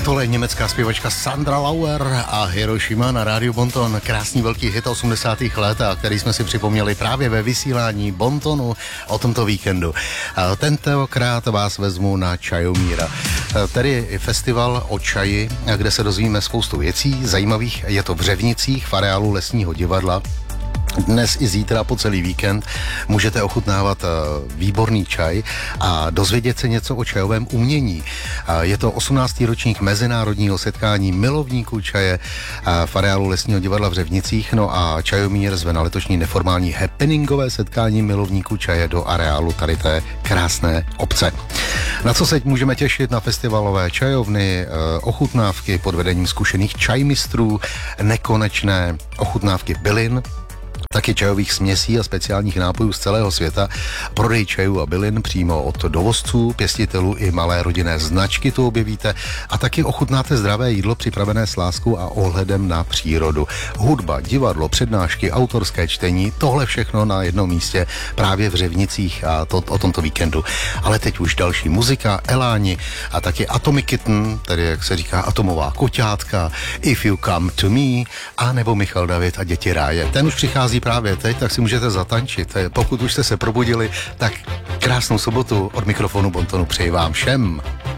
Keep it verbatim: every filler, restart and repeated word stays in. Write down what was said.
Tak tohle je německá zpěvačka Sandra Lauer a Hiroshima na rádiu Bonton. Krásný velký hit osmdesátých let, a který jsme si připomněli právě ve vysílání Bontonu o tomto víkendu. Tentokrát vás vezmu na Čajomíra. Tedy je festival o čaji, kde se dozvíme spoustu věcí zajímavých. Je to v Řevnicích v areálu Lesního divadla. Dnes i zítra po celý víkend můžete ochutnávat výborný čaj a dozvědět se něco o čajovém umění. Je to osmnáctý ročník mezinárodního setkání milovníků čaje v areálu Lesního divadla v Řevnicích. No a Čajomír zve na letošní neformální happeningové setkání milovníků čaje do areálu tady té krásné obce. Na co se můžeme těšit? Na festivalové čajovny, ochutnávky pod vedením zkušených čajmistrů, nekonečné ochutnávky bylin, taky čajových směsí a speciálních nápojů z celého světa, prodej čajů a bylin přímo od dovozců, pěstitelů i malé rodinné značky tu objevíte a taky ochutnáte zdravé jídlo připravené s láskou a ohledem na přírodu. Hudba, divadlo, přednášky, autorské čtení, tohle všechno na jednom místě právě v Řevnicích a to, o tomto víkendu. Ale teď už další muzika, Eláni a taky Atomic Kitten, tedy jak se říká atomová koťátka, If You Come To Me a nebo Michal David a Děti ráje. Ten už přichází právě teď, tak si můžete zatančit. Pokud už jste se probudili, tak krásnou sobotu od mikrofonu Bontonu přeji vám všem.